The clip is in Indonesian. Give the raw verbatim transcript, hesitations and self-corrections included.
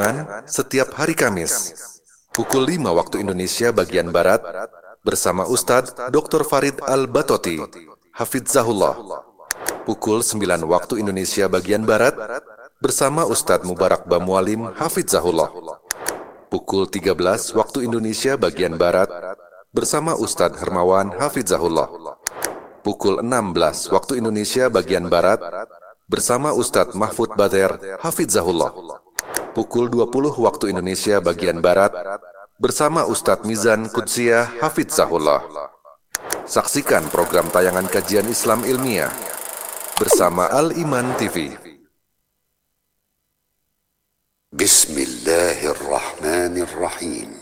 tayangan setiap hari Kamis, pukul lima waktu Indonesia bagian Barat, bersama Ustadz doktor Farid Al-Batoti, Hafizahullah. Pukul sembilan waktu Indonesia bagian Barat, bersama Ustadz Mubarak Bamualim, Hafizahullah. Pukul tiga belas waktu Indonesia bagian Barat, bersama Ustadz Hermawan, Hafizahullah. Pukul enam belas waktu Indonesia bagian Barat, bersama Ustadz Mahfud Bader, Hafizahullah. Pukul dua puluh waktu Indonesia bagian Barat, bersama Ustadz Mizan Qudsiyah, Hafizahullah. Saksikan program tayangan kajian Islam ilmiah bersama Al-Iman T V. Bismillahirrahmanirrahim.